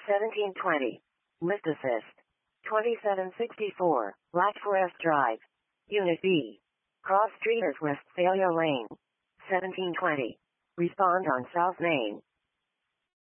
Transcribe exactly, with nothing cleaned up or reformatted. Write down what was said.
seventeen twenty. Lift Assist. twenty-seven sixty-four. Black Forest Drive. Unit B. Cross Street is Westphalia Lane. seventeen twenty. Respond on South Main.